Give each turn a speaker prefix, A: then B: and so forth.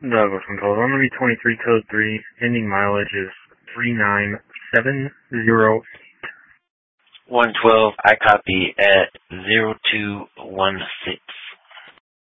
A: Douglas 112. I'm going to be 23 code 3. Ending mileage is 39708.
B: 112, I copy at 0216.